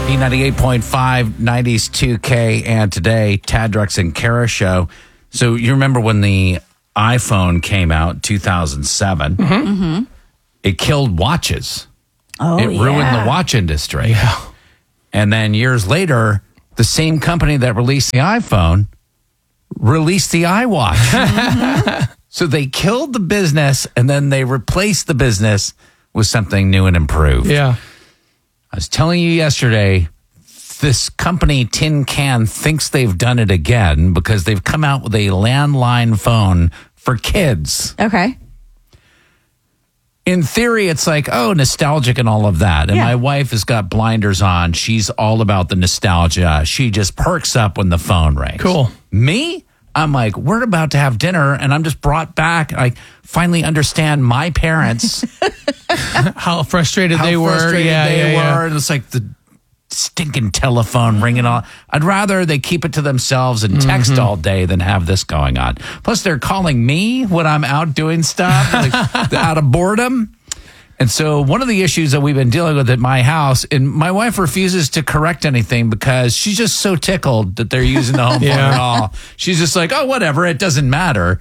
B98.5, 90s 2K, and today, Tad, Drex, and Kara show. So you remember when the iPhone came out, 2007? Mm-hmm. It killed watches. Oh, it ruined the watch industry. Yeah. And then years later, the same company that released the iPhone released the iWatch. Mm-hmm. So they killed the business, and then they replaced the business with something new and improved. Yeah. I was telling you yesterday, this company, Tin Can, thinks they've done it again because they've come out with a landline phone for kids. Okay. In theory, it's like, oh, nostalgic and all of that. And my wife has got blinders on. She's all about the nostalgia. She just perks up when the phone rings. Cool. Me? I'm like, we're about to have dinner, and I'm just brought back. I finally understand my parents. How frustrated they were. Frustrated Yeah, they were. yeah. And it's like the stinking telephone ringing on. I'd rather they keep it to themselves and text all day than have this going on. Plus, they're calling me when I'm out doing stuff, like, out of boredom. And so one of the issues that we've been dealing with at my house, and my wife refuses to correct anything because she's just so tickled that they're using the home phone at all. She's just like, oh, whatever, it doesn't matter.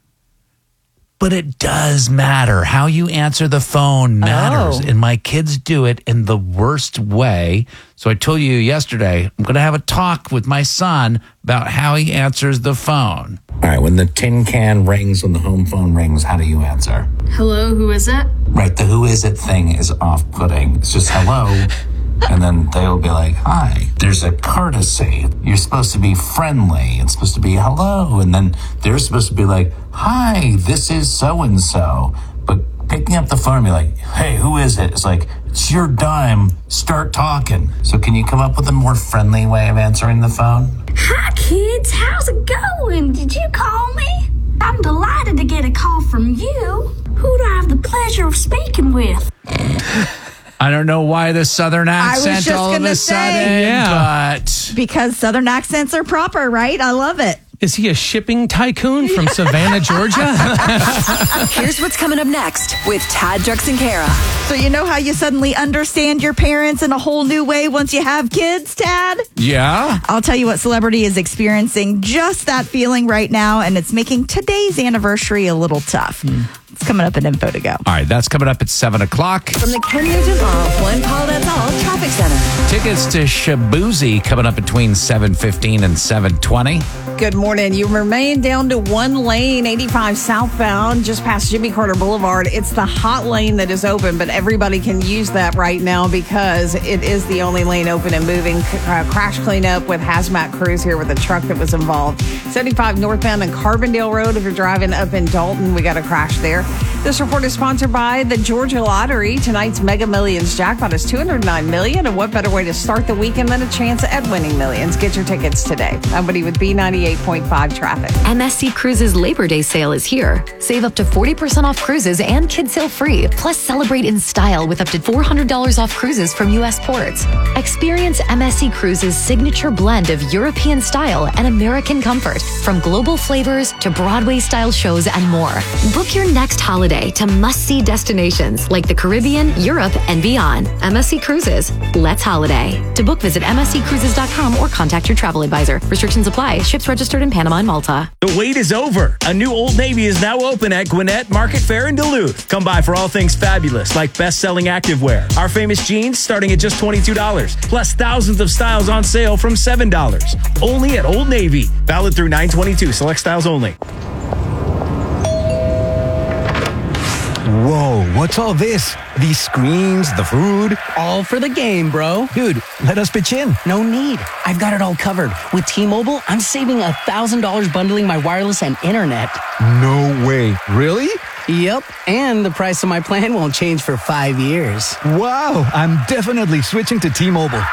But it does matter. How you answer the phone matters. Oh. And my kids do it in the worst way. So I told you yesterday, I'm going to have a talk with my son about how he answers the phone. All right, when the tin can rings, when the home phone rings, how do you answer? Hello, who is it? Right, the who is it thing is off-putting. It's just hello. And then they'll be like, hi. There's a courtesy. You're supposed to be friendly. It's supposed to be hello. And then they're supposed to be like, hi, this is so-and-so. But picking up the phone and be like, hey, who is it? It's like, it's your dime. Start talking. So can you come up with a more friendly way of answering the phone? Hi, kids. How's it going? Did you call me? I'm delighted to get a call from you. Who do I have the pleasure of speaking with? I don't know why the Southern accent just all of gonna a say. sudden, but Because Southern accents are proper, right? I love it. Is he a shipping tycoon from Savannah, Georgia? Here's what's coming up next with Tad, Drex, and Kara. So you know how you suddenly understand your parents in a whole new way once you have kids, Tad? yeah. I'll tell you what celebrity is experiencing just that feeling right now, and it's making today's anniversary a little tough. It's coming up in Info to Go. All right, that's coming up at 7 o'clock. From the Ken Nugent One Call That's All Traffic Center. Tickets to Shabuzi coming up between 7:15 and 7:20. Good morning. You remain down to one lane, 85 southbound, just past Jimmy Carter Boulevard. It's the hot lane that is open, but everybody can use that right now because it is the only lane open and moving. Crash cleanup with hazmat crews here with a truck that was involved. 75 northbound and Carbondale Road. If you're driving up in Dalton, we got a crash there. This report is sponsored by the Georgia Lottery. Tonight's Mega Millions jackpot is $209 million. And what better way to start the weekend than a chance at winning millions? Get your tickets today. Nobody with B98.5 traffic. MSC Cruises Labor Day sale is here. Save up to 40% off cruises and kids sail free. Plus, celebrate in style with up to $400 off cruises from U.S. ports. Experience MSC Cruises' signature blend of European style and American comfort, from global flavors to Broadway-style shows and more. Book your next holiday to must-see destinations like the Caribbean, Europe, and beyond. MSC Cruises. Let's holiday. To book, visit msccruises.com or contact your travel advisor. Restrictions apply. Ships registered in Panama and Malta. The wait is over. A new Old Navy is now open at Gwinnett Market Fair in Duluth. Come by for all things fabulous, like best-selling activewear. Our famous jeans starting at just $22, plus thousands of styles on sale from $7. Only at Old Navy. Valid through 9/22. Select styles only. Whoa, what's all this? These screens, the food? All for the game, bro. Dude, let us pitch in. No need. I've got it all covered. With T-Mobile, I'm saving $1,000 bundling my wireless and internet. No way. Really? Yep, and the price of my plan won't change for 5 years. Wow, I'm definitely switching to T-Mobile.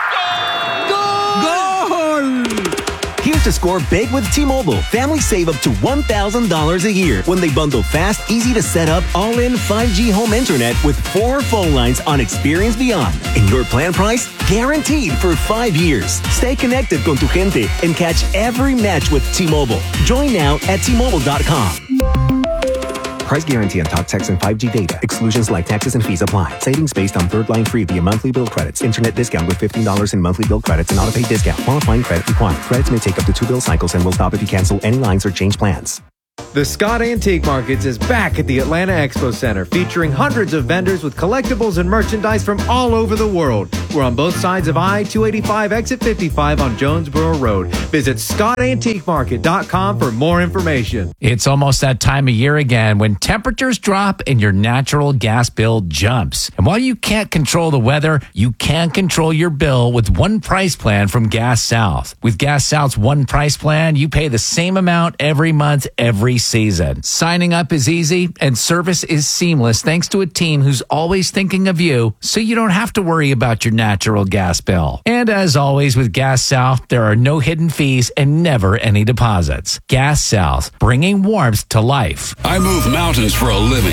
Here's to score big with T-Mobile. Families save up to $1,000 a year when they bundle fast, easy to set up, all-in 5G home internet with 4 phone lines on Experience Beyond. And your plan price? Guaranteed for 5 years. Stay connected con tu gente and catch every match with T-Mobile. Join now at T-Mobile.com. Price guarantee on talk, text, and 5G data. Exclusions like taxes and fees apply. Savings based on third line free via monthly bill credits. Internet discount with $15 in monthly bill credits and auto-pay discount. Qualifying credit required. Credits may take up to 2 bill cycles and will stop if you cancel any lines or change plans. The Scott Antique Markets is back at the Atlanta Expo Center, featuring hundreds of vendors with collectibles and merchandise from all over the world. We're on both sides of I-285, exit 55 on Jonesboro Road. Visit ScottAntiqueMarket.com for more information. It's almost that time of year again when temperatures drop and your natural gas bill jumps. And while you can't control the weather, you can control your bill with one price plan from Gas South. With Gas South's one price plan, you pay the same amount every month, every season. Signing up is easy and service is seamless thanks to a team who's always thinking of you, so you don't have to worry about your natural gas bill. And as always with Gas South, there are no hidden fees and never any deposits. Gas South, bringing warmth to life. I move mountains for a living.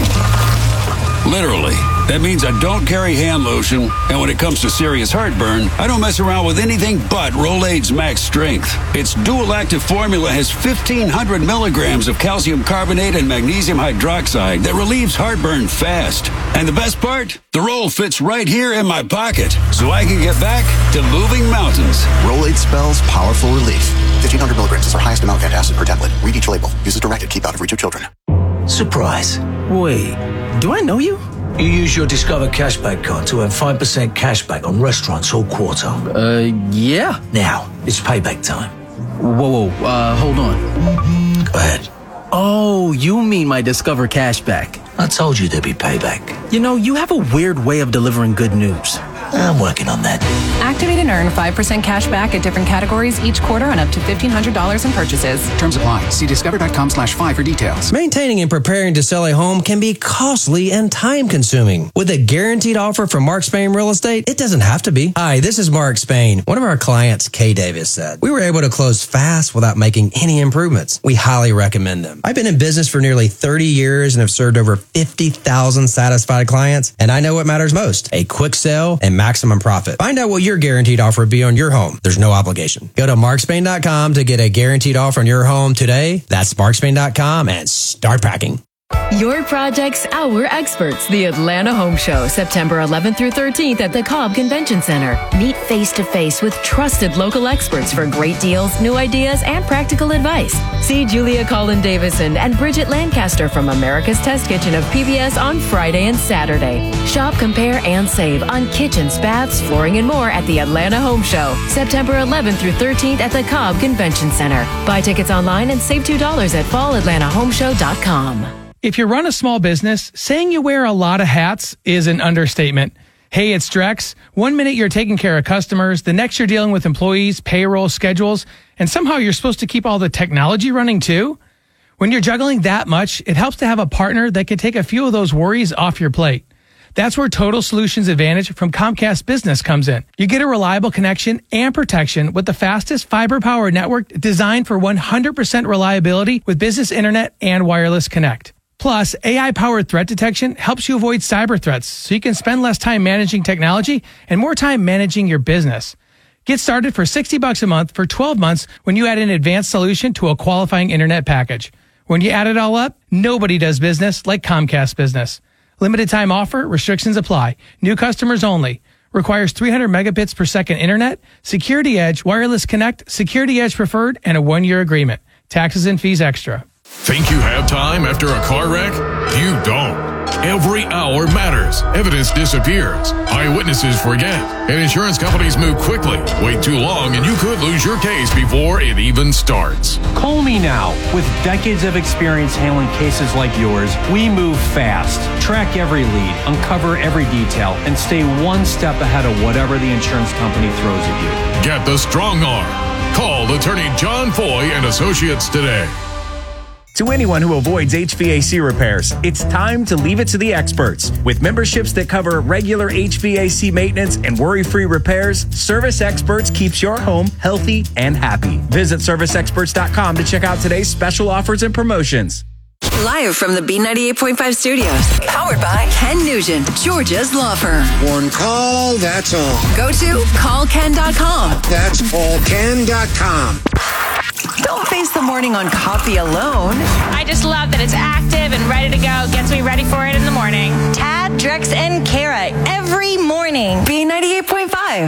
Literally. That means I don't carry hand lotion, and when it comes to serious heartburn, I don't mess around with anything but Rolaids Max Strength. Its dual-active formula has 1,500 milligrams of calcium carbonate and magnesium hydroxide that relieves heartburn fast. And the best part? The roll fits right here in my pocket, so I can get back to moving mountains. Rolaids spells powerful relief. 1,500 milligrams is our highest amount of antacid per tablet. Read each label. Use as directed. Keep out of reach of children. Surprise. Wait, do I know you? You use your Discover Cashback card to earn 5% cashback on restaurants all quarter. Yeah. Now, it's payback time. Whoa, hold on. Go ahead. Oh, you mean my Discover Cashback. I told you there'd be payback. You know, you have a weird way of delivering good news. I'm working on that. Activate and earn 5% cash back at different categories each quarter on up to $1,500 in purchases. Terms apply. See discover.com/5 for details. Maintaining and preparing to sell a home can be costly and time-consuming. With a guaranteed offer from Mark Spain Real Estate, it doesn't have to be. Hi, this is Mark Spain. One of our clients, Kay Davis, said, we were able to close fast without making any improvements. We highly recommend them. I've been in business for nearly 30 years and have served over 50,000 satisfied clients, and I know what matters most, a quick sale and maximum profit. Find out what your guaranteed offer would be on your home. There's no obligation. Go to markspain.com to get a guaranteed offer on your home today. That's markspain.com and start packing. Your project's our experts. The Atlanta Home Show, September 11th through 13th at the Cobb Convention Center. Meet face-to-face with trusted local experts for great deals, new ideas, and practical advice. See Julia Collin Davison and Bridget Lancaster from America's Test Kitchen of PBS on Friday and Saturday. Shop, compare, and save on kitchens, baths, flooring, and more at the Atlanta Home Show, September 11th through 13th at the Cobb Convention Center. Buy tickets online and save $2 at fallatlantahomeshow.com. If you run a small business, saying you wear a lot of hats is an understatement. Hey, it's Drex. 1 minute you're taking care of customers, the next you're dealing with employees, payroll, schedules, and somehow you're supposed to keep all the technology running too? When you're juggling that much, it helps to have a partner that can take a few of those worries off your plate. That's where Total Solutions Advantage from Comcast Business comes in. You get a reliable connection and protection with the fastest fiber-powered network designed for 100% reliability with business internet and wireless connect. Plus, AI-powered threat detection helps you avoid cyber threats so you can spend less time managing technology and more time managing your business. Get started for $60 a month for 12 months when you add an advanced solution to a qualifying internet package. When you add it all up, nobody does business like Comcast Business. Limited time offer, restrictions apply. New customers only. Requires 300 megabits per second internet, Security Edge, Wireless Connect, Security Edge Preferred, and a 1-year agreement. Taxes and fees extra. Think you have time after a car wreck? You don't. Every hour matters. Evidence disappears. Eyewitnesses forget. And insurance companies move quickly. Wait too long and you could lose your case before it even starts. Call me now. With decades of experience handling cases like yours, we move fast. Track every lead, uncover every detail, and stay one step ahead of whatever the insurance company throws at you. Get the strong arm. Call attorney John Foy and Associates today. To anyone who avoids HVAC repairs, it's time to leave it to the experts. With memberships that cover regular HVAC maintenance and worry-free repairs, Service Experts keeps your home healthy and happy. Visit serviceexperts.com to check out today's special offers and promotions. Live from the B98.5 studios, powered by Ken Nugent, Georgia's law firm. One call, that's all. Go to callken.com. That's allken.com. Don't face the morning on coffee alone. I just love that it's active and ready to go. Gets me ready for it in the morning. Tad, Drex, and Kara every morning. B98.5.